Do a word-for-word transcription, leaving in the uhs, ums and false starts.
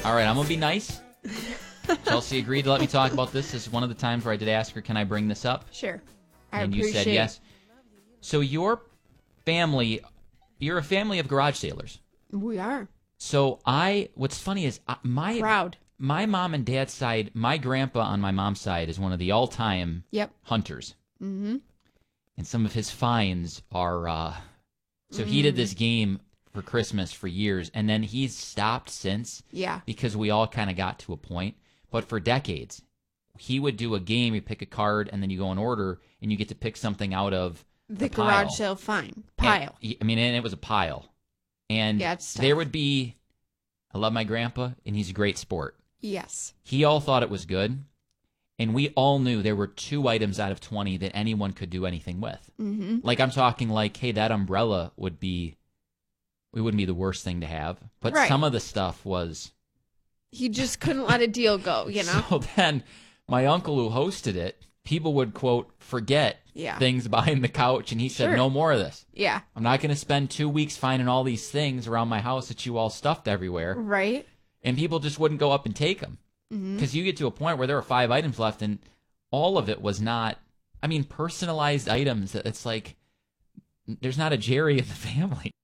All right, I'm going to be nice. Chelsea agreed to let me talk about this. This is one of the times where I did ask her, can I bring this up? Sure. I and you appreciate said yes. So your family, you're a family of garage sailors. We are. So I, what's funny is uh, my Proud. my mom and dad's side, my grandpa on my mom's side is one of the all-time Yep. hunters. Mm-hmm. And some of his finds are, uh, so he did this game for Christmas for years, and then he's stopped since. Yeah. Because we all kind of got to a point. But for decades, he would do a game, you pick a card, and then you go in order, and you get to pick something out of The the pile. garage sale fine. Pile. And, I mean, and it was a pile. And Yeah, it's tough. there would be, I love my grandpa, and he's a great sport. Yes. He all thought it was good, and we all knew there were two items out of twenty that anyone could do anything with. Mm-hmm. Like, I'm talking like, hey, that umbrella would be, it wouldn't be the worst thing to have. But Right. some of the stuff was... He just couldn't let a deal go, you know? So then, my uncle who hosted it, people would, quote, forget Yeah. things behind the couch, and he said, Sure. no more of this. Yeah. I'm not going to spend two weeks finding all these things around my house that you all stuffed everywhere. Right? And people just wouldn't go up and take them. Because Mm-hmm. you get to a point where there were five items left, and all of it was not, I mean, personalized items. It's like, there's not a Jerry in the family.